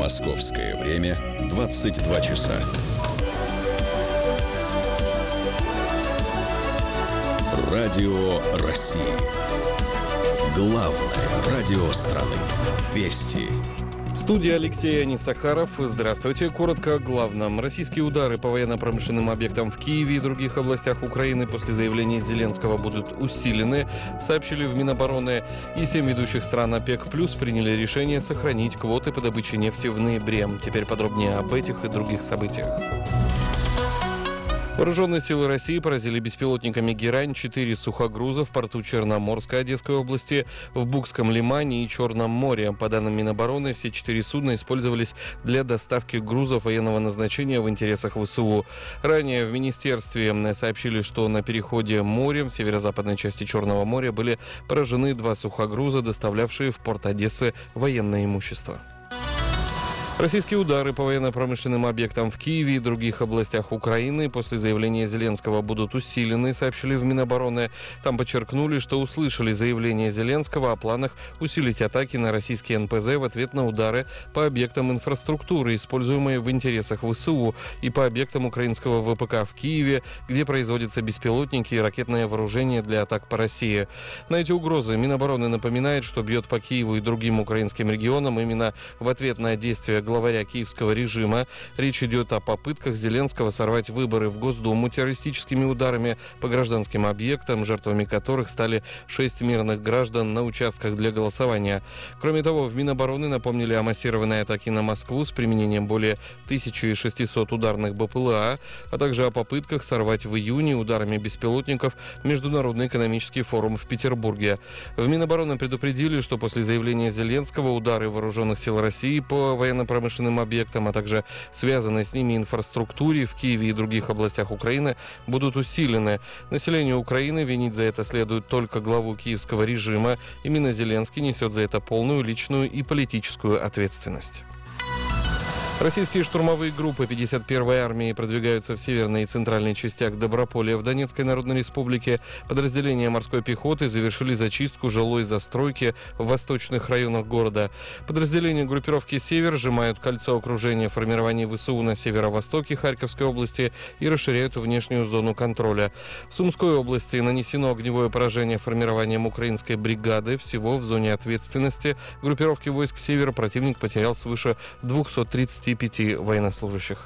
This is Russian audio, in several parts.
Московское время 22 часа. Радио России. Главное радио страны. Вести. В студии Алексей Анисахаров. Здравствуйте. Коротко о главном. Российские удары по военно-промышленным объектам в Киеве и других областях Украины после заявления Зеленского будут усилены, сообщили в Минобороны. И 7 ведущих стран ОПЕК+ приняли решение сохранить квоты по добыче нефти в ноябре. Теперь подробнее об этих и других событиях. Вооруженные силы России поразили беспилотниками «Герань» 4 сухогруза в порту Черноморска Одесской области, в Букском лимане и Черном море. По данным Минобороны, все 4 судна использовались для доставки грузов военного назначения в интересах ВСУ. Ранее в министерстве сообщили, что на переходе морем в северо-западной части Черного моря были поражены 2 сухогруза, доставлявшие в порт Одессы военное имущество. Российские удары по военно-промышленным объектам в Киеве и других областях Украины после заявления Зеленского будут усилены, сообщили в Минобороны. Там подчеркнули, что услышали заявление Зеленского о планах усилить атаки на российские НПЗ в ответ на удары по объектам инфраструктуры, используемые в интересах ВСУ, и по объектам украинского ВПК в Киеве, где производятся беспилотники и ракетное вооружение для атак по России. На эти угрозы Минобороны напоминает, что бьет по Киеву и другим украинским регионам именно в ответ на действия главаря киевского режима. Речь идет о попытках Зеленского сорвать выборы в Госдуму террористическими ударами по гражданским объектам, жертвами которых стали 6 мирных граждан на участках для голосования. Кроме того, в Минобороны напомнили о массированной атаке на Москву с применением более 1600 ударных БПЛА, а также о попытках сорвать в июне ударами беспилотников Международный экономический форум в Петербурге. В Минобороны предупредили, что после заявления Зеленского удары вооруженных сил России по военно-промышленным объектам, а также связанной с ними инфраструктуре в Киеве и других областях Украины будут усилены. Населению Украины винить за это следует только главу киевского режима. Именно Зеленский несет за это полную личную и политическую ответственность. Российские штурмовые группы 51-й армии продвигаются в северной и центральной частях Доброполя в Донецкой Народной Республике. Подразделения морской пехоты завершили зачистку жилой застройки в восточных районах города. Подразделения группировки «Север» сжимают кольцо окружения формирований ВСУ на северо-востоке Харьковской области и расширяют внешнюю зону контроля. В Сумской области нанесено огневое поражение формированием украинской бригады. Всего в зоне ответственности группировки войск «Север» противник потерял свыше 235 военнослужащих.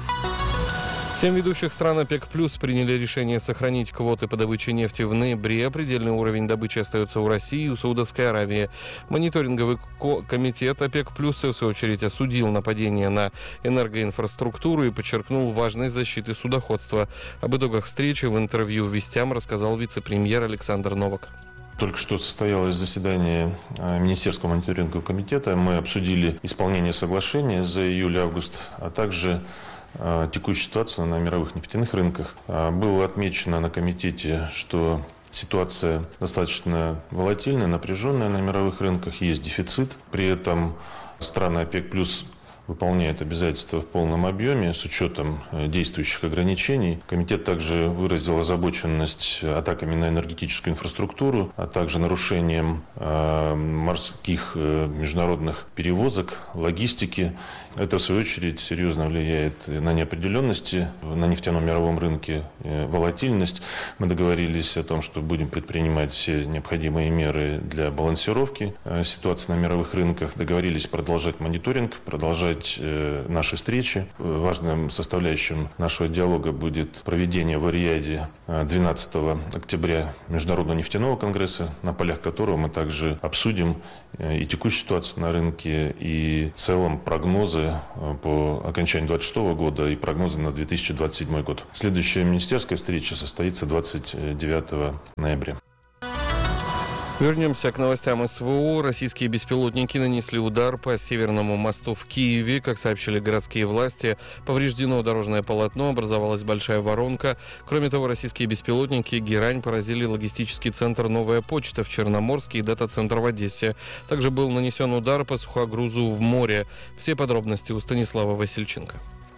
7 ведущих стран ОПЕК+ приняли решение сохранить квоты по добыче нефти в ноябре. Предельный уровень добычи остается у России и у Саудовской Аравии. Мониторинговый комитет ОПЕК+, в свою очередь, осудил нападение на энергоинфраструктуру и подчеркнул важность защиты судоходства. Об итогах встречи в интервью «Вестям» рассказал вице-премьер Александр Новак. Только что состоялось заседание Министерского мониторингового комитета. Мы обсудили исполнение соглашения за июль-август, а также текущую ситуацию на мировых нефтяных рынках. Было отмечено на комитете, что ситуация достаточно волатильная, напряженная на мировых рынках, есть дефицит. При этом страны ОПЕК+ выполняют обязательства в полном объеме с учетом действующих ограничений. Комитет также выразил озабоченность атаками на энергетическую инфраструктуру, а также нарушением морских международных перевозок, логистики. Это, в свою очередь, серьезно влияет на неопределенности на нефтяном мировом рынке, волатильность. Мы договорились о том, что будем предпринимать все необходимые меры для балансировки ситуации на мировых рынках. Договорились продолжать мониторинг, продолжать наши встречи. Важным составляющим нашего диалога будет проведение в Эр-Рияде 12 октября Международного нефтяного конгресса, на полях которого мы также обсудим и текущую ситуацию на рынке, и в целом прогнозы по окончанию 2026 года и прогнозы на 2027 год. Следующая министерская встреча состоится 29 ноября. Вернемся к новостям СВО. Российские беспилотники нанесли удар по Северному мосту в Киеве. Как сообщили городские власти, повреждено дорожное полотно, образовалась большая воронка. Кроме того, российские беспилотники «Герань» поразили логистический центр «Новая почта» в Черноморске и дата-центр в Одессе. Также был нанесен удар по сухогрузу в море. Все подробности у Станислава Васильченко.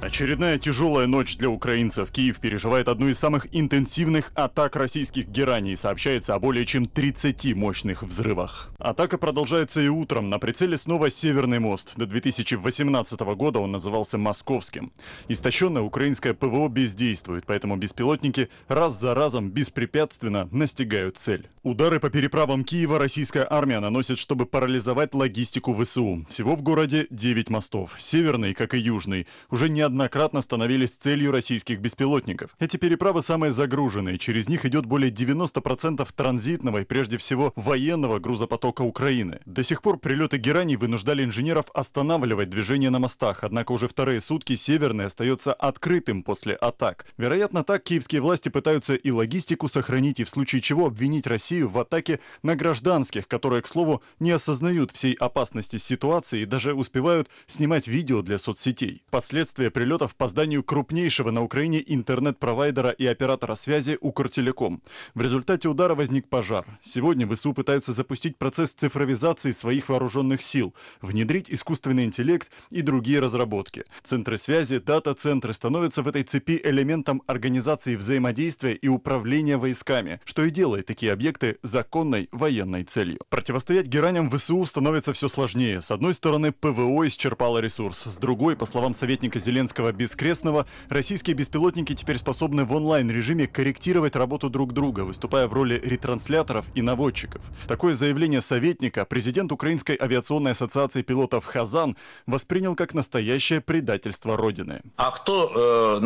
Очередная тяжелая ночь для украинцев. Киев переживает одну из самых интенсивных атак российских гераний. Сообщается о более чем 30 мощных взрывах. Атака продолжается и утром. На прицеле снова Северный мост. До 2018 года он назывался Московским. Истощенное украинское ПВО бездействует, поэтому беспилотники раз за разом беспрепятственно настигают цель. Удары по переправам Киева российская армия наносит, чтобы парализовать логистику ВСУ. Всего в городе 9 мостов. Северный, как и южный, уже неоднократно становились целью российских беспилотников. Эти переправы самые загруженные. Через них идет более 90% транзитного и прежде всего военного грузопотока Украины. До сих пор прилеты гераний вынуждали инженеров останавливать движение на мостах. Однако уже вторые сутки Северный остается открытым после атак. Вероятно, так киевские власти пытаются и логистику сохранить, и в случае чего обвинить Россию в атаке на гражданских, которые, к слову, не осознают всей опасности ситуации и даже успевают снимать видео для соцсетей. Последствия прилетов по зданию крупнейшего на Украине интернет-провайдера и оператора связи Укртелеком. В результате удара возник пожар. Сегодня ВСУ пытаются запустить процесс цифровизации своих вооруженных сил, внедрить искусственный интеллект и другие разработки. Центры связи, дата-центры становятся в этой цепи элементом организации взаимодействия и управления войсками, что и делает такие объекты законной военной целью. Противостоять гераням ВСУ становится все сложнее. С одной стороны, ПВО исчерпало ресурс. С другой, по словам советника Зеленского Бескрестного, российские беспилотники теперь способны в онлайн-режиме корректировать работу друг друга, выступая в роли ретрансляторов и наводчиков. Такое заявление советника президент Украинской авиационной ассоциации пилотов Хазан воспринял как настоящее предательство Родины. А кто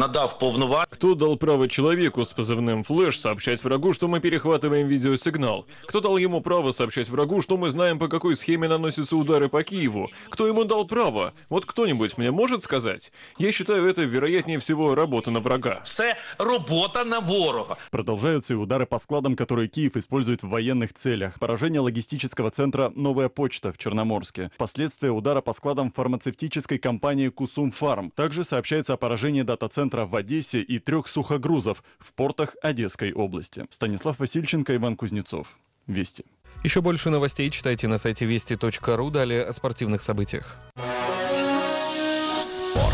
Кто дал право человеку с позывным «Флэш» сообщать врагу, что мы перехватываем видеосигнал? Кто дал ему право сообщать врагу, что мы знаем, по какой схеме наносятся удары по Киеву? Кто ему дал право? Вот кто-нибудь мне может сказать? Я считаю, это, вероятнее всего, работа на врага. Це робота на ворога. Продолжаются и удары по складам, которые Киев использует в военных целях. Поражение логистического центра «Новая почта» в Черноморске. Последствия удара по складам фармацевтической компании «Кусумфарм». Также сообщается о поражении дата-центра в Одессе и 3 сухогрузов в портах Одесской области. Станислав Васильченко, Иван Кузнецов. Вести. Еще больше новостей читайте на сайте вести.ру. Далее о спортивных событиях. Спорт.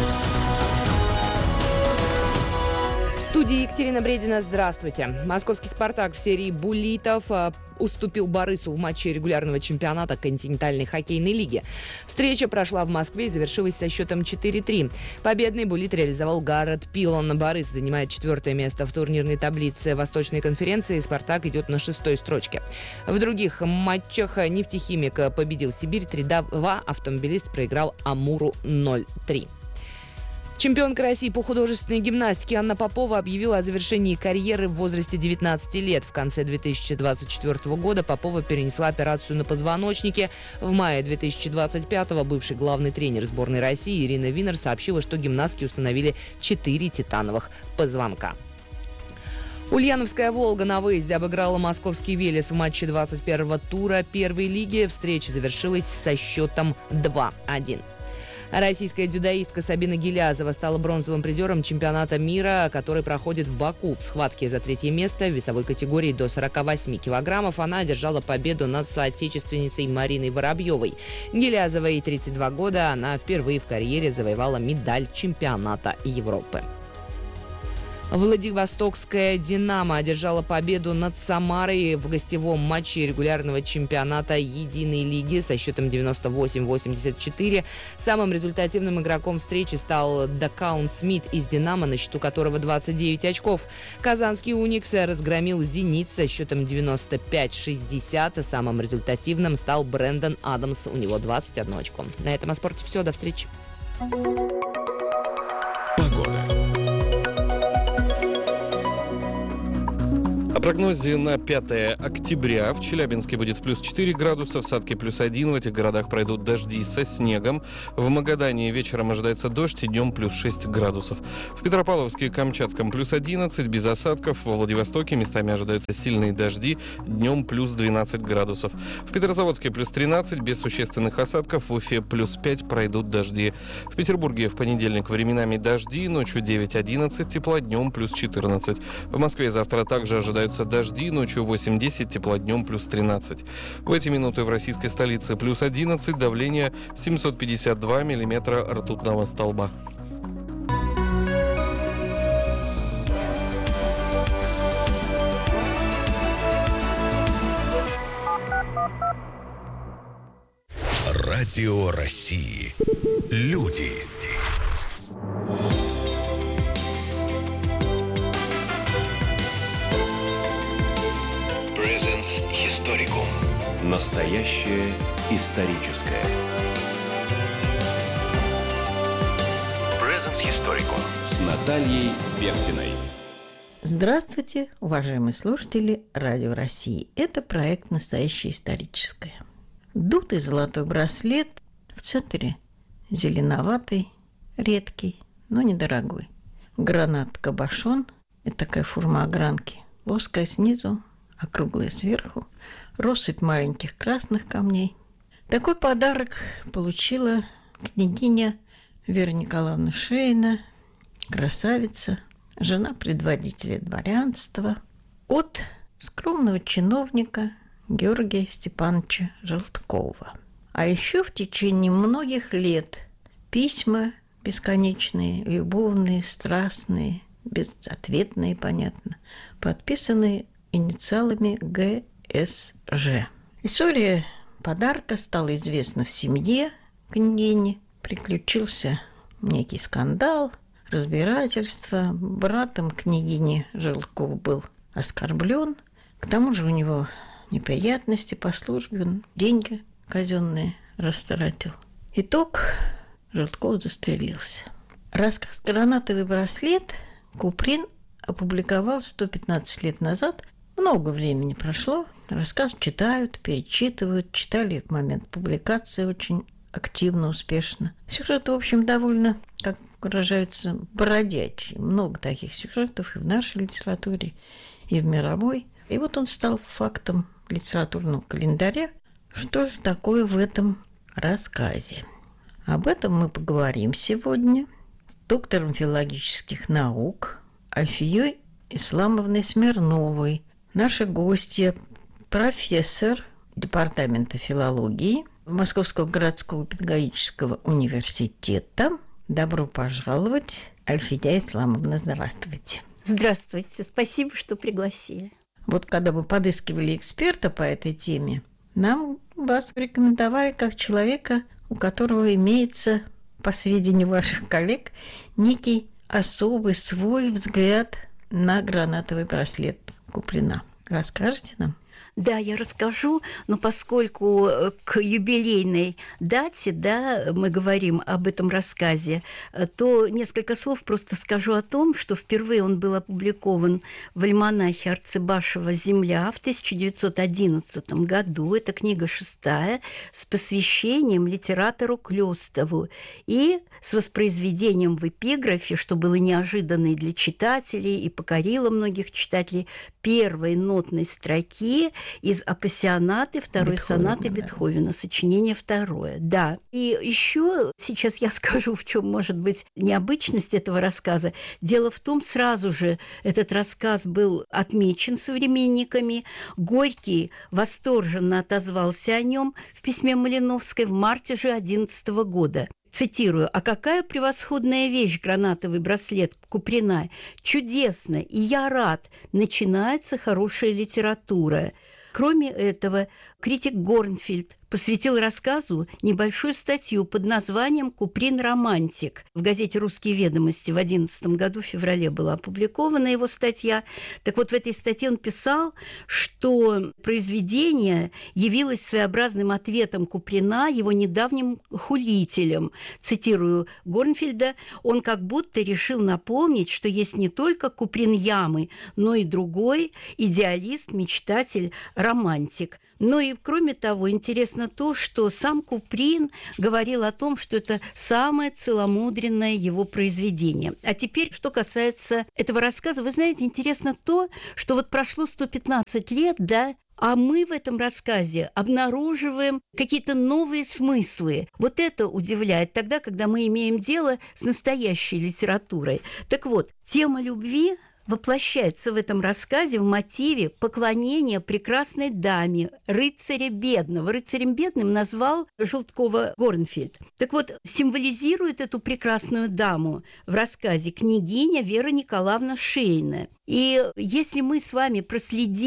В студии Екатерина Бредина. Здравствуйте. Московский «Спартак» в серии буллитов уступил Борису в матче регулярного чемпионата континентальной хоккейной лиги. Встреча прошла в Москве и завершилась со счетом 4-3. Победный буллит реализовал Гаррет Пилон. Борис занимает 4-е место в турнирной таблице Восточной конференции. «Спартак» идет на 6-й строчке. В других матчах «Нефтехимик» победил Сибирь 3-2, «Автомобилист» проиграл «Амуру» 0-3. Чемпионка России по художественной гимнастике Анна Попова объявила о завершении карьеры в возрасте 19 лет. В конце 2024 года Попова перенесла операцию на позвоночнике. В мае 2025-го бывший главный тренер сборной России Ирина Винер сообщила, что гимнастки установили 4 титановых позвонка. Ульяновская «Волга» на выезде обыграла московский «Велес» в матче 21-го тура первой лиги. Встреча завершилась со счетом 2-1. Российская дзюдоистка Сабина Гилязова стала бронзовым призером чемпионата мира, который проходит в Баку. В схватке за 3-е место в весовой категории до 48 килограммов она одержала победу над соотечественницей Мариной Воробьевой. Гилязова, ей 32 года, она впервые в карьере завоевала медаль чемпионата Европы. Владивостокская «Динамо» одержала победу над «Самарой» в гостевом матче регулярного чемпионата Единой лиги со счетом 98-84. Самым результативным игроком встречи стал Дакаун Смит из «Динамо», на счету которого 29 очков. Казанский «Уникс» разгромил «Зенит» со счетом 95-60. Самым результативным стал Брэндон Адамс, у него 21 очко. На этом о спорте все, до встречи. Погода. О прогнозе на 5 октября. В Челябинске будет плюс 4 градуса, в Сатке плюс 1. В этих городах пройдут дожди со снегом. В Магадане вечером ожидается дождь и днем плюс 6 градусов. В Петропавловске и Камчатском плюс 11, без осадков. Во Владивостоке местами ожидаются сильные дожди, днем плюс 12 градусов. В Петрозаводске плюс 13, без существенных осадков. В Уфе плюс 5, пройдут дожди. В Петербурге в понедельник временами дожди, ночью 9-11, тепла, днем плюс 14. В Москве завтра также ожидаются дожди, ночью 8-10, тепла, днем плюс 13. В эти минуты в российской столице плюс 11, давление 752 миллиметра ртутного столба. Радио России. Люди. Presence Historicum. Настоящее историческое. Presence Historicum. С Натальей Бехтиной. Здравствуйте, уважаемые слушатели Радио России. Это проект «Настоящее историческое». Дутый золотой браслет, в центре зеленоватый, редкий, но недорогой. Гранат-кабошон – это такая форма огранки, плоская снизу, округлая сверху, россыпь маленьких красных камней. Такой подарок получила княгиня Вера Николаевна Шейна, красавица, жена предводителя дворянства, от скромного чиновника Георгия Степановича Желткова. А еще в течение многих лет письма бесконечные, любовные, страстные, безответные, понятно, подписанные инициалами ГСЖ. История подарка стала известна в семье княгини. Приключился некий скандал, разбирательство. Братом княгини Желтков был оскорблен. К тому же у него неприятности по службе, он деньги казенные растратил. Итог: Желтков застрелился. Рассказ «Гранатовый браслет» Куприн опубликовал 115 лет назад. Много времени прошло. Рассказ читают, перечитывают, читали в момент публикации очень активно, успешно. Сюжет, в общем, довольно, как выражаются, бродячий. Много таких сюжетов и в нашей литературе, и в мировой. И вот он стал фактом литературного календаря. Что же такое в этом рассказе? Об этом мы поговорим сегодня с доктором филологических наук Альфией Исламовной Смирновой. Наша гостья, профессор департамента филологии Московского городского педагогического университета. Добро пожаловать, Альфия Исламовна, здравствуйте. Здравствуйте, спасибо, что пригласили. Вот когда мы подыскивали эксперта по этой теме, нам вас рекомендовали как человека, у которого имеется, по сведению ваших коллег, некий особый свой взгляд на гранатовый браслет Куприна. Расскажете нам? Да, я расскажу, но поскольку к юбилейной дате, мы говорим об этом рассказе, то несколько слов просто скажу о том, что впервые он был опубликован в альманахе Арцебашева «Земля» в 1911 году. Это книга 6 с посвящением литератору Клёстову и с воспроизведением в эпиграфе, что было неожиданно и для читателей, и покорило многих читателей, первой нотной строки из «Апассионаты», второй сонаты Бетховена, сочинение второе. Да. И еще сейчас я скажу, в чем может быть необычность этого рассказа. Дело в том, сразу же этот рассказ был отмечен современниками. Горький восторженно отозвался о нем в письме Малиновской в марте же 2011 года. Цитирую: «А какая превосходная вещь гранатовый браслет Куприна! Чудесно, и я рад! Начинается хорошая литература». Кроме этого, критик Горнфельд посвятил рассказу небольшую статью под названием «Куприн романтик». В газете «Русские ведомости» в 2011 году, в феврале, была опубликована его статья. Так вот, в этой статье он писал, что произведение явилось своеобразным ответом Куприна его недавним хулителям. Цитирую Горнфельда: «Он как будто решил напомнить, что есть не только Куприн Ямы, но и другой идеалист, мечтатель, романтик». Но и, кроме того, интересно то, что сам Куприн говорил о том, что это самое целомудренное его произведение. А теперь, что касается этого рассказа, вы знаете, интересно то, что вот прошло 115 лет, а мы в этом рассказе обнаруживаем какие-то новые смыслы. Вот это удивляет тогда, когда мы имеем дело с настоящей литературой. Так вот, тема любви воплощается в этом рассказе в мотиве поклонения прекрасной даме, рыцаря бедного. Рыцарем бедным назвал Желткова Горнфельд. Так вот, символизирует эту прекрасную даму в рассказе княгиня Вера Николаевна Шейна. И если мы с вами проследим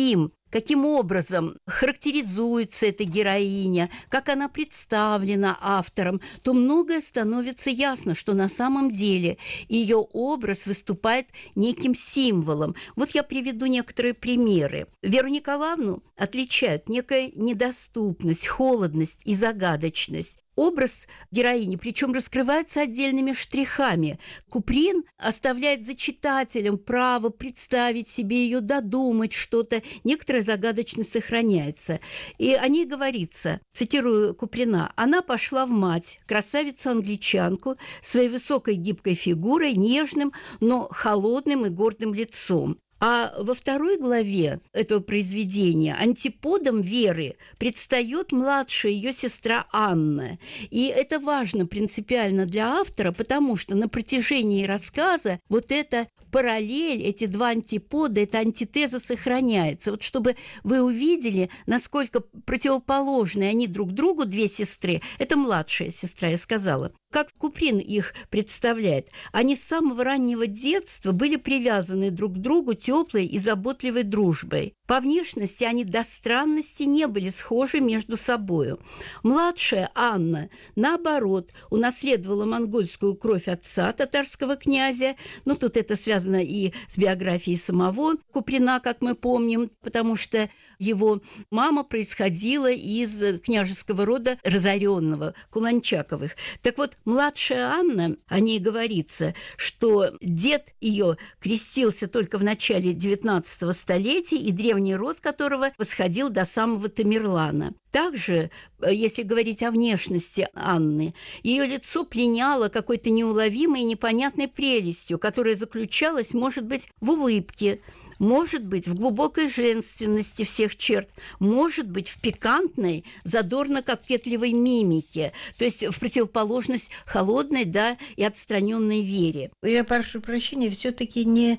каким образом характеризуется эта героиня, как она представлена автором, то многое становится ясно, что на самом деле ее образ выступает неким символом. Вот я приведу некоторые примеры. Веру Николаевну отличают некая недоступность, холодность и загадочность. Образ героини, причем раскрывается отдельными штрихами. Куприн оставляет за читателем право представить себе ее, додумать что-то. Некоторая загадочность сохраняется. И о ней говорится, цитирую Куприна, «Она пошла в мать, красавицу-англичанку, своей высокой гибкой фигурой, нежным, но холодным и гордым лицом». А во второй главе этого произведения антиподом Веры предстает младшая ее сестра Анна. И это важно принципиально для автора, потому что на протяжении рассказа вот эта параллель, эти два антипода, эта антитеза сохраняется. Вот чтобы вы увидели, насколько противоположны они друг другу, две сестры. Это младшая сестра, я сказала. Как Куприн их представляет? Они с самого раннего детства были привязаны друг к другу теплой и заботливой дружбой. По внешности они до странности не были схожи между собою. Младшая Анна, наоборот, унаследовала монгольскую кровь отца, татарского князя. Ну, тут это связано и с биографией самого Куприна, как мы помним, потому что его мама происходила из княжеского рода разоренного, Куланчаковых. Так вот, младшая Анна, о ней говорится, что дед ее крестился только в начале XIX столетия, и древний род которого восходил до самого Тамерлана. Также, если говорить о внешности Анны, ее лицо пленяло какой-то неуловимой и непонятной прелестью, которая заключалась, может быть, в улыбке, может быть, в глубокой женственности всех черт, может быть, в пикантной, задорно-кокетливой мимике, то есть в противоположность холодной, да, и отстраненной Вере. Я прошу прощения, все-таки не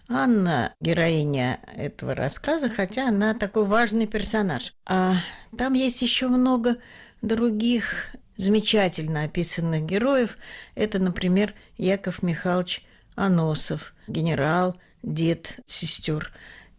Анна героиня этого рассказа, хотя она такой важный персонаж. А там есть еще много других замечательно описанных героев. Это, например, Яков Михайлович Аносов, генерал, дед сестер,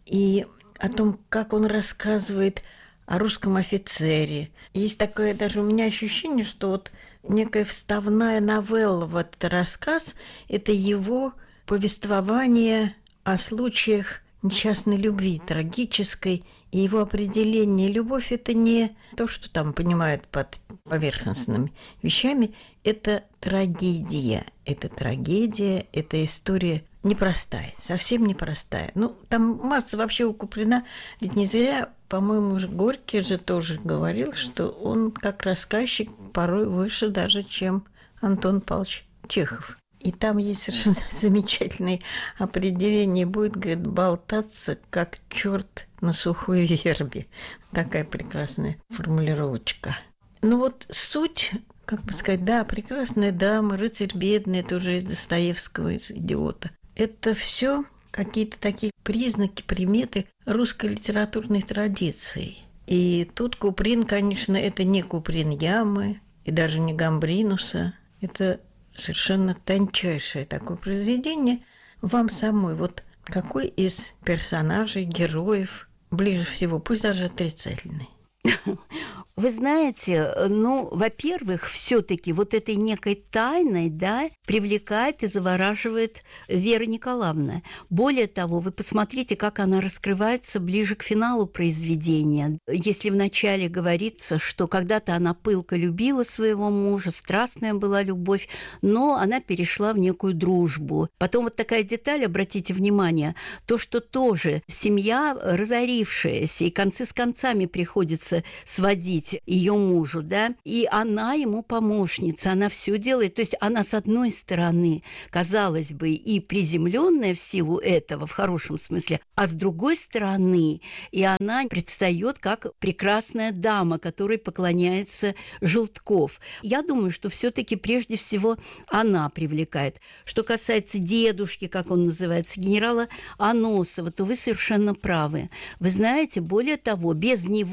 и о том, как он рассказывает о русском офицере. Есть такое даже у меня ощущение, что вот некая вставная новелла в этот рассказ – это его повествование о случаях несчастной любви, трагической, и его определение. Любовь – это не то, что там понимают под поверхностными вещами, это трагедия. Это трагедия, это история непростая, совсем непростая. Ну, там масса вообще у Куприна, ведь не зря, по-моему, уже Горький же тоже говорил, что он как рассказчик порой выше даже, чем Антон Павлович Чехов. И там есть совершенно замечательное определение. Будет, говорит, болтаться, как черт на сухой вербе. Такая прекрасная формулировочка. Ну вот суть, как бы сказать, да, прекрасная дама, рыцарь бедный, это уже из Достоевского, из «Идиота». Это все какие-то такие признаки, приметы русской литературной традиции. И тут Куприн, конечно, это не Куприн Ямы и даже не Гамбринуса. Это совершенно тончайшее такое произведение. Вам самой, вот какой из персонажей, героев ближе всего, пусть даже отрицательный? Вы знаете, ну, во-первых, все-таки вот этой некой тайной, да, привлекает и завораживает Вера Николаевна. Более того, вы посмотрите, как она раскрывается ближе к финалу произведения. Если вначале говорится, что когда-то она пылко любила своего мужа, страстная была любовь, но она перешла в некую дружбу. Потом вот такая деталь, обратите внимание, то, что тоже семья разорившаяся, и концы с концами приходится сводить ее мужу, да, и она ему помощница, она все делает, то есть она, с одной стороны, казалось бы, и приземленная в силу этого, в хорошем смысле, а с другой стороны, и она предстает как прекрасная дама, которой поклоняется Желтков. Я думаю, что все-таки прежде всего она привлекает. Что касается дедушки, как он называется, генерала Аносова, то вы совершенно правы. Вы знаете, более того, без него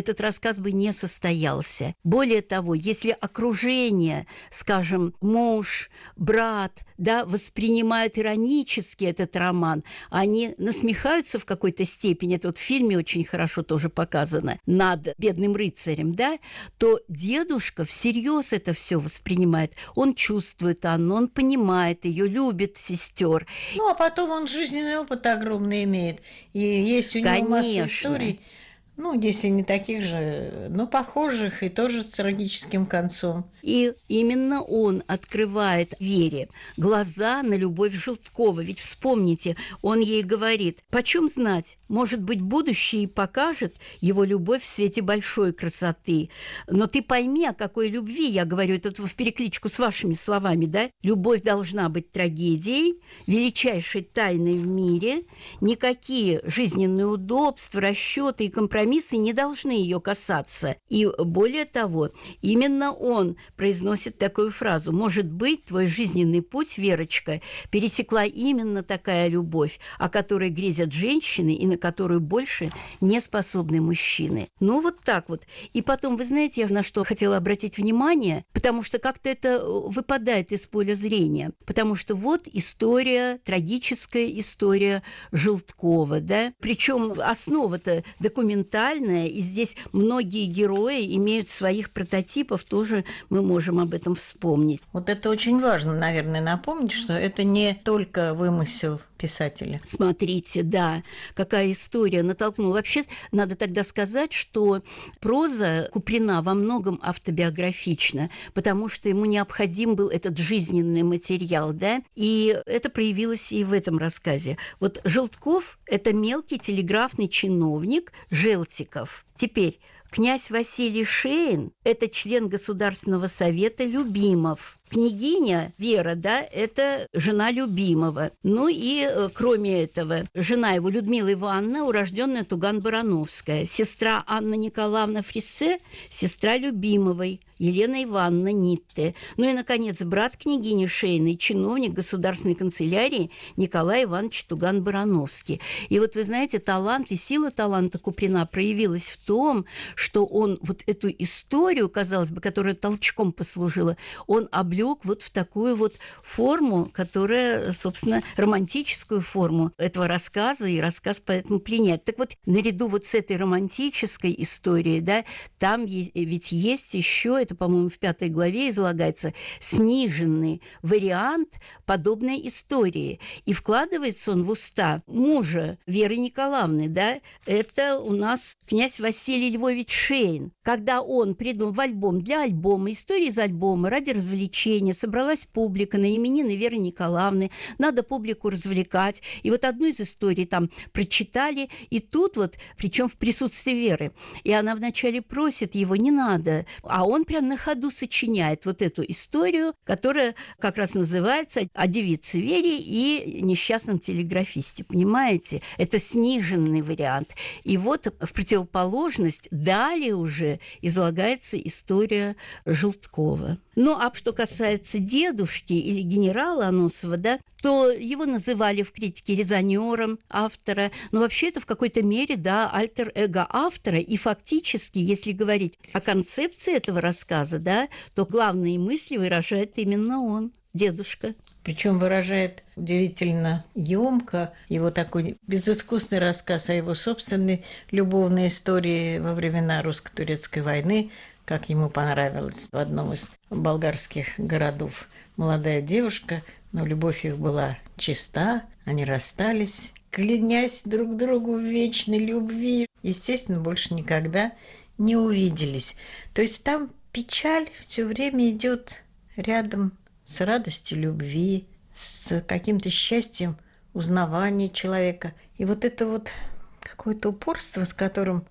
этот рассказ бы не состоялся. Более того, если окружение, скажем, муж, брат, да, воспринимают иронически этот роман, они насмехаются в какой-то степени, это вот в фильме очень хорошо тоже показано, над бедным рыцарем, да, то дедушка всерьез это все воспринимает. Он чувствует Анну, он понимает ее, любит сестер. Ну, а потом он жизненный опыт огромный имеет. И есть у него масса историй, ну, если не таких же, но похожих и тоже с трагическим концом. И именно он открывает Вере глаза на любовь Желткова. Ведь вспомните, он ей говорит: «Почем знать, может быть, будущее и покажет его любовь в свете большой красоты. Но ты пойми, о какой любви, я говорю, это в перекличку с вашими словами, да? Любовь должна быть трагедией, величайшей тайной в мире. Никакие жизненные удобства, расчеты и компромиссы не должны ее касаться». И более того, именно он произносит такую фразу: «Может быть, твой жизненный путь, Верочка, пересекла именно такая любовь, о которой грезят женщины и на которую больше не способны мужчины». Ну, вот так вот. И потом, вы знаете, я на что хотела обратить внимание, потому что как-то это выпадает из поля зрения. Потому что вот история, трагическая история Желткова, да? Причем основа-то документальная, и здесь многие герои имеют своих прототипов, тоже мы можем об этом вспомнить. Вот это очень важно, наверное, напомнить, что это не только вымысел писателя. Смотрите, да, какая история натолкнула. Вообще, надо тогда сказать, что проза Куприна во многом автобиографична, потому что ему необходим был этот жизненный материал, да, и это проявилось и в этом рассказе. Вот Желтков – это мелкий телеграфный чиновник Желтиков. Теперь князь Василий Шейн – это член Государственного совета Любимов. Княгиня Вера, да, это жена Любимого. Ну и, кроме этого, жена его Людмила Ивановна, урожденная Туган-Барановская. Сестра Анна Николаевна Фриссе, сестра Любимовой, Елена Ивановна Нитте. Ну и, наконец, брат княгини Шейной, чиновник государственной канцелярии Николай Иванович Туган-Барановский. И вот, вы знаете, талант и сила таланта Куприна проявилась в том, что он вот эту историю, казалось бы, которая толчком послужила, он облёк вот в такую вот форму, которая, собственно, романтическую форму этого рассказа, и рассказ поэтому пленяет. Так вот, наряду вот с этой романтической историей, да, там ведь есть еще, это, по-моему, в 5 главе излагается, сниженный вариант подобной истории. И вкладывается он в уста мужа Веры Николаевны, да, это у нас князь Василий Львович Шейн. Когда он придумал в альбом, для альбома, истории из альбома, ради развлечения, собралась публика на именины Веры Николаевны, надо публику развлекать. И вот одну из историй там прочитали, и тут вот, причем в присутствии Веры. И она вначале просит его: не надо. А он прям на ходу сочиняет вот эту историю, которая как раз называется «О девице Вере и несчастном телеграфисте». Понимаете? Это сниженный вариант. И вот в противоположность далее уже излагается история Желткова. Ну, а что касается дедушки или генерала Аносова, да, то его называли в критике резонером автора. Но вообще это в какой-то мере, да, альтер-эго автора. И фактически, если говорить о концепции этого рассказа, да, то главные мысли выражает именно он, дедушка. Причем выражает удивительно емко его такой безыскусный рассказ о его собственной любовной истории во времена русско-турецкой войны, как ему понравилось в одном из болгарских городов молодая девушка, но любовь их была чиста, они расстались, клянясь друг другу в вечной любви. Естественно, больше никогда не увиделись. То есть там печаль все время идет рядом с радостью любви, с каким-то счастьем узнавания человека. И вот это вот какое-то упорство, с которым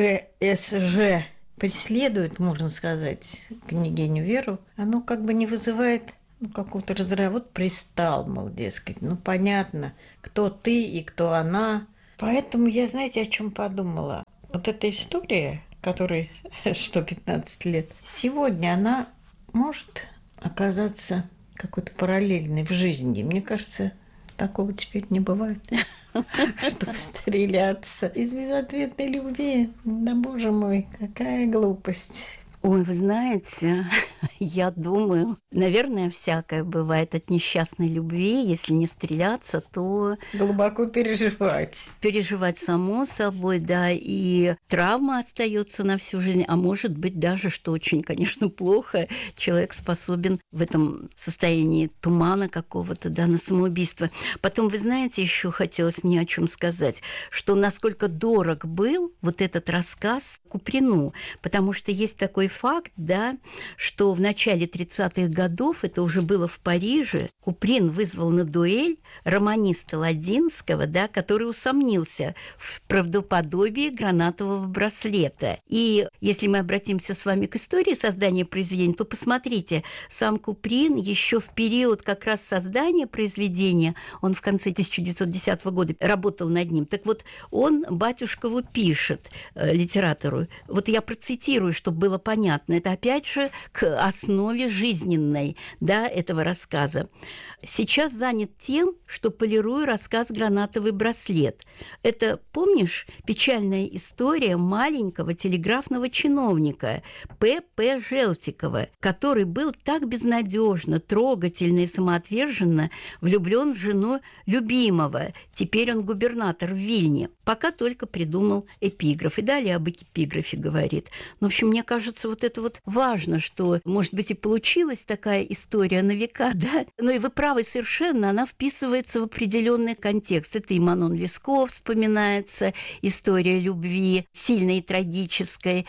ГСЖ преследует, можно сказать, княгиню Веру, оно как бы не вызывает какого-то раздрая. Вот пристал, мол, дескать, понятно, кто ты и кто она. Поэтому я, знаете, о чем подумала? Вот эта история, которой 115 лет, сегодня она может оказаться какой-то параллельной в жизни. Мне кажется, такого теперь не бывает. чтобы стреляться из безответной любви. Да, боже мой, какая глупость. Ой, вы знаете, я думаю, наверное, всякое бывает от несчастной любви. Если не стреляться, то... Глубоко переживать. Переживать само собой, да, и травма остается на всю жизнь, а может быть даже, что очень, конечно, плохо, человек способен в этом состоянии тумана какого-то, да, на самоубийство. Потом, вы знаете, еще хотелось мне о чем сказать, что насколько дорог был вот этот рассказ Куприну, потому что есть такой факт, да, что в начале 30-х годов, это уже было в Париже, Куприн вызвал на дуэль романиста Ладинского, да, который усомнился в правдоподобии гранатового браслета. И если мы обратимся с вами к истории создания произведения, то посмотрите, сам Куприн еще в период как раз создания произведения, он в конце 1910 года работал над ним, так вот он батюшкову пишет, литератору, вот я процитирую, чтобы было понятно, это опять же к основе жизненной, да, этого рассказа. «Сейчас занят тем, что полирую рассказ «Гранатовый браслет». Это, помнишь, печальная история маленького телеграфного чиновника П.П. Желтикова, который был так безнадежно, трогательно и самоотверженно влюблен в жену любимого. Теперь он губернатор в Вильне. Пока только придумал эпиграф». И далее об эпиграфе говорит. Но, в общем, мне кажется, вот это вот важно, что, может быть, и получилась такая история на века, да? Но и вы правы совершенно, она вписывается в определенный контекст. Это и Манон Лесков вспоминается, история любви, сильной и трагической.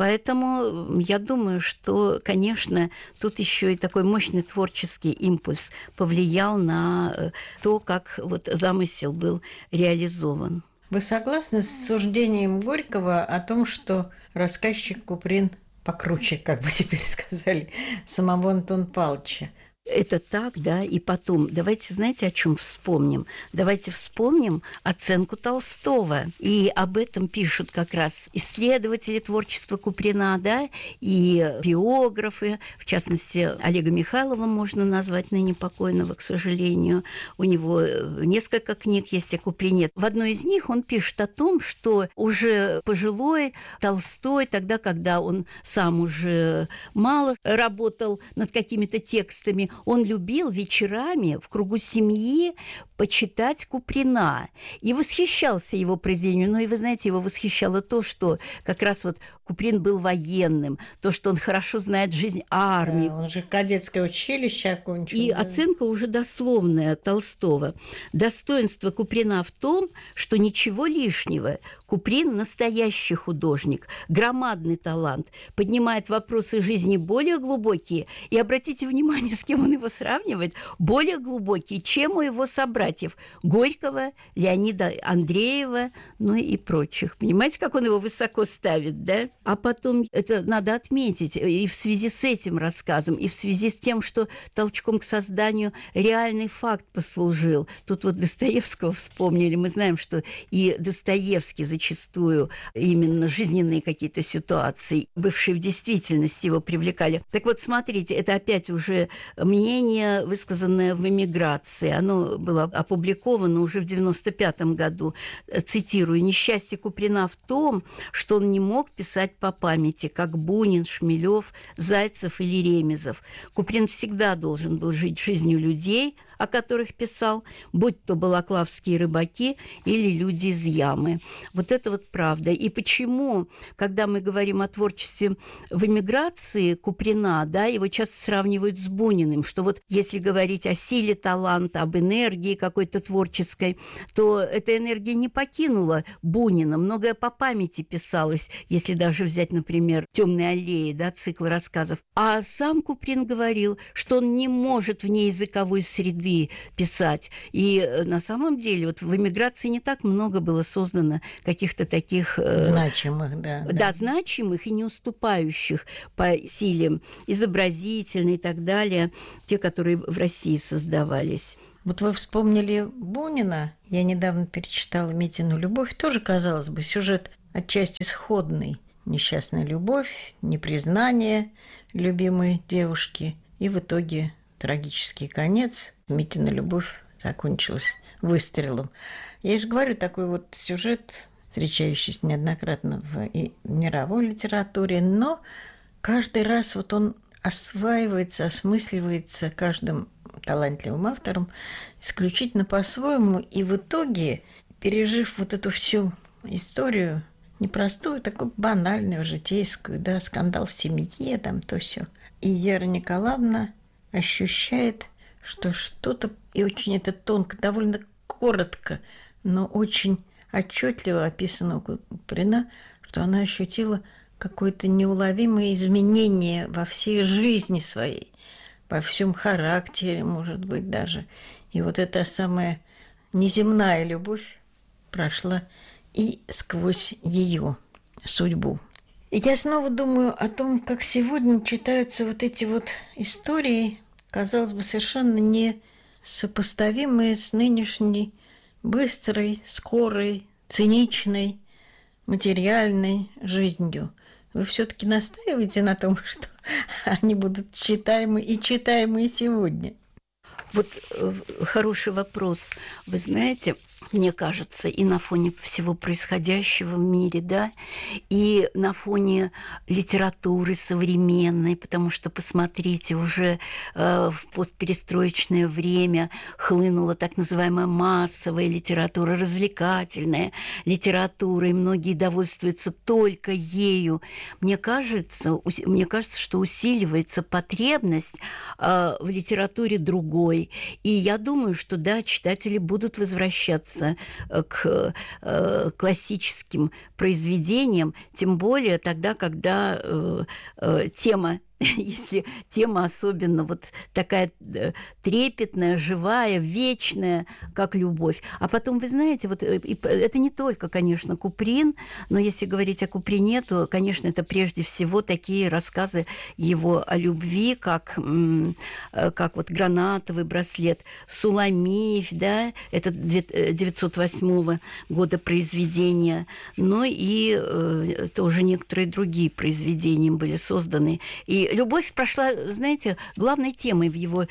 Поэтому я думаю, что, конечно, тут еще и такой мощный творческий импульс повлиял на то, как вот замысел был реализован. Вы согласны с суждением Горького о том, что рассказчик Куприн покруче, как бы теперь сказали, самого Антона Павловича? Это так, да, и потом, давайте, знаете, о чем вспомним? Давайте вспомним оценку Толстого. И об этом пишут как раз исследователи творчества Куприна, да, и биографы, в частности, Олега Михайлова можно назвать, ныне покойного, к сожалению. У него несколько книг есть о Куприне. В одной из них он пишет о том, что уже пожилой Толстой, тогда, когда он сам уже мало работал над какими-то текстами, он любил вечерами в кругу семьи почитать Куприна и восхищался его произведением. Ну и вы знаете, его восхищало то, что как раз вот Куприн был военным, то, что он хорошо знает жизнь армии. Да, он же кадетское училище окончил. И оценка уже дословная Толстого. Достоинство Куприна в том, что ничего лишнего. Куприн – настоящий художник, громадный талант, поднимает вопросы жизни более глубокие. И обратите внимание, с кем он его сравнивает, более глубокие, чем у его собратьев Горького, Леонида Андреева, ну и прочих. Понимаете, как он его высоко ставит, да? А потом, это надо отметить, и в связи с этим рассказом, и в связи с тем, что толчком к созданию реальный факт послужил. Тут вот Достоевского вспомнили. Мы знаем, что и Достоевский зачастую именно жизненные какие-то ситуации, бывшие в действительности, его привлекали. Так вот, смотрите, это опять уже мнение, высказанное в эмиграции. Оно было опубликовано уже в 1995 году. Цитирую: «Несчастье Куприна в том, что он не мог писать по памяти, как Бунин, Шмелев, Зайцев или Ремезов. Куприн всегда должен был жить жизнью людей, о которых писал, будь то балаклавские рыбаки или люди из ямы». Вот это вот правда. И почему, когда мы говорим о творчестве в эмиграции Куприна, да, его часто сравнивают с Буниным, что вот если говорить о силе таланта, об энергии какой-то творческой, то эта энергия не покинула Бунина. Многое по памяти писалось, если даже взять, например, «Темные аллеи», да, цикл рассказов. А сам Куприн говорил, что он не может вне языковой среды писать. И на самом деле вот в эмиграции не так много было создано каких-то таких... значимых, да. Да, значимых и не уступающих по силе изобразительной и так далее, те, которые в России создавались. Вот вы вспомнили Бунина. Я недавно перечитала «Митину любовь». Тоже, казалось бы, сюжет отчасти сходный. Несчастная любовь, непризнание любимой девушки. И в итоге трагический конец. Митина любовь закончилось выстрелом. Я же говорю, такой вот сюжет, встречающийся неоднократно в мировой литературе, но каждый раз вот он осваивается, осмысливается каждым талантливым автором исключительно по-своему, и в итоге, пережив вот эту всю историю, непростую, такую банальную, житейскую, да, скандал в семье, там то все, и Вера Николаевна ощущает, что что-то, и очень это тонко, довольно коротко, но очень отчетливо описано у Куприна, что она ощутила какое-то неуловимое изменение во всей жизни своей, во всем характере, может быть, даже. И вот эта самая неземная любовь прошла и сквозь ее судьбу. И я снова думаю о том, как сегодня читаются вот эти вот истории, казалось бы, совершенно не сопоставимые с нынешней быстрой, скорой, циничной, материальной жизнью. Вы все-таки настаиваете на том, что они будут читаемы и сегодня? Вот хороший вопрос. Вы знаете, мне кажется, и на фоне всего происходящего в мире, да, и на фоне литературы современной, потому что, посмотрите, уже в постперестроечное время хлынула так называемая массовая литература, развлекательная литература, и многие довольствуются только ею. Мне кажется, что усиливается потребность в литературе другой. И я думаю, что, да, читатели будут возвращаться к классическим произведениям, тем более тогда, когда тема, если тема особенно вот такая трепетная, живая, вечная, как любовь. А потом, вы знаете, вот это не только, конечно, Куприн, но если говорить о Куприне, то, конечно, это прежде всего такие рассказы его о любви, как вот «Гранатовый браслет», «Суламифь», да, это 1908 года произведения, но и тоже некоторые другие произведения были созданы. И любовь прошла, знаете, главной темой в его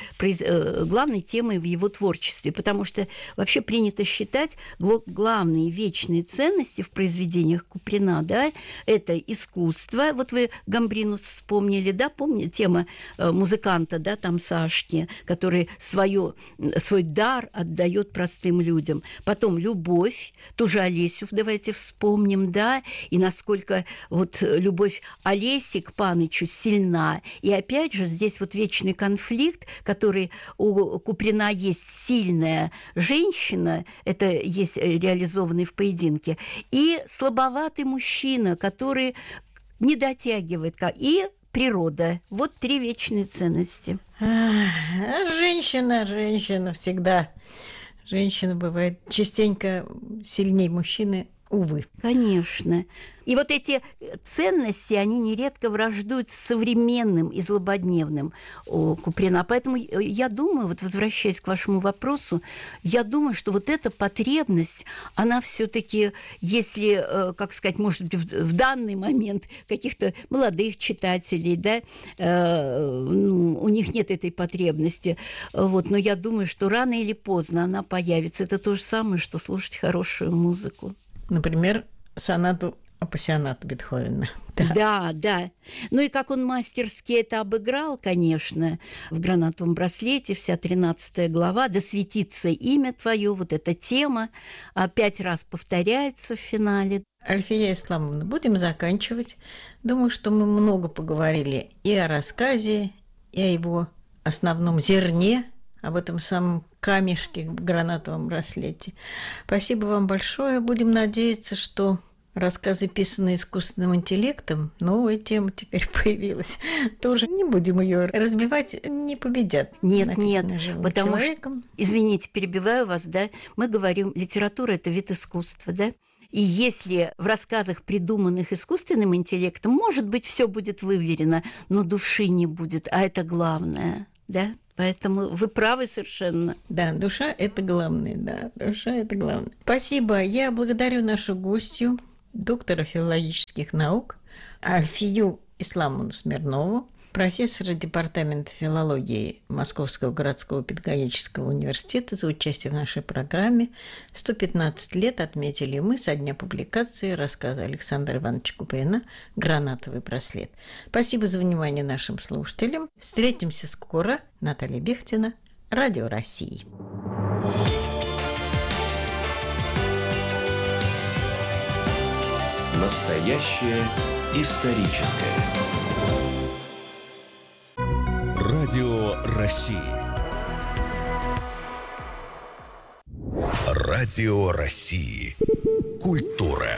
творчестве, потому что вообще принято считать главные вечные ценности в произведениях Куприна, да, это искусство. Вот вы Гамбринус вспомнили, да, помните, тема музыканта, да, там Сашки, который свой дар отдает простым людям. Потом любовь, ту же Олесю давайте вспомним, да, и насколько вот любовь Олеси к Панычу сильна. И опять же, здесь вот вечный конфликт, который у Куприна есть сильная женщина, это есть реализованный в поединке, и слабоватый мужчина, который не дотягивает, и природа. Вот три вечные ценности. Женщина всегда. Женщина бывает частенько сильнее мужчины, увы. Конечно. И вот эти ценности, они нередко враждуют с современным и злободневным у Куприна. Поэтому я думаю, вот возвращаясь к вашему вопросу, я думаю, что вот эта потребность, она все-таки, если, как сказать, может быть, в данный момент каких-то молодых читателей, да, у них нет этой потребности, вот, но я думаю, что рано или поздно она появится. Это то же самое, что слушать хорошую музыку. Например, сонату апассионату Бетховена. Да. Ну и как он мастерски это обыграл, конечно, в «Гранатовом браслете», вся 13 глава, «Да светится имя твое», вот эта тема 5 раз повторяется в финале. Альфия Исламовна, будем заканчивать. Думаю, что мы много поговорили и о рассказе, и о его основном зерне, об этом самом камешке в «Гранатовом браслете». Спасибо вам большое. Будем надеяться, что рассказы, писанные искусственным интеллектом, новая тема теперь появилась. Тоже не будем ее разбивать, не победят. Нет, потому что, извините, перебиваю вас, да, мы говорим, литература – это вид искусства, да, и если в рассказах, придуманных искусственным интеллектом, может быть, все будет выверено, но души не будет, а это главное, да. Поэтому вы правы совершенно. Да, душа – это главное, да, душа – это главное. Спасибо. Я благодарю нашу гостью, доктора филологических наук, Альфию Исламовну Смирнову. профессора Департамента филологии Московского городского педагогического университета за участие в нашей программе. 115 лет отметили мы со дня публикации рассказа Александра Ивановича Куприна «Гранатовый браслет». Спасибо за внимание нашим слушателям. Встретимся скоро. Наталья Бехтина, Радио России. Настоящее историческое. Радио России. Радио России. Культура.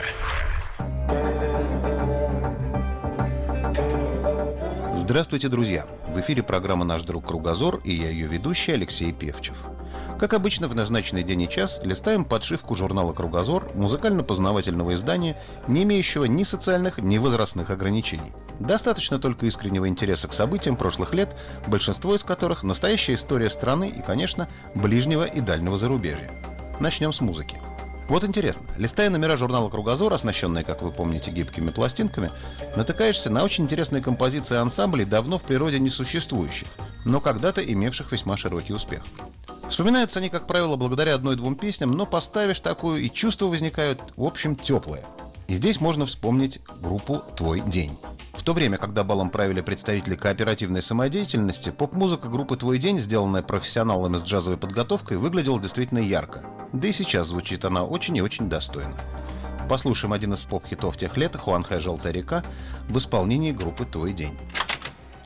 Здравствуйте, друзья! В эфире программа «Наш друг Кругозор» и я ее ведущий Алексей Певчев. Как обычно, в назначенный день и час листаем подшивку журнала «Кругозор», музыкально-познавательного издания, не имеющего ни социальных, ни возрастных ограничений. Достаточно только искреннего интереса к событиям прошлых лет, большинство из которых – настоящая история страны и, конечно, ближнего и дальнего зарубежья. Начнем с музыки. Вот интересно, листая номера журнала «Кругозор», оснащенные, как вы помните, гибкими пластинками, натыкаешься на очень интересные композиции ансамблей, давно в природе не существующих, но когда-то имевших весьма широкий успех. Вспоминаются они, как правило, благодаря одной-двум песням, но поставишь такую, и чувства возникают, в общем, теплые. И здесь можно вспомнить группу «Твой день». В то время, когда балом правили представители кооперативной самодеятельности, поп-музыка группы «Твой день», сделанная профессионалами с джазовой подготовкой, выглядела действительно ярко. Да и сейчас звучит она очень и очень достойно. Послушаем один из поп-хитов тех лет «Хуанхэ. Желтая река» в исполнении группы «Твой день».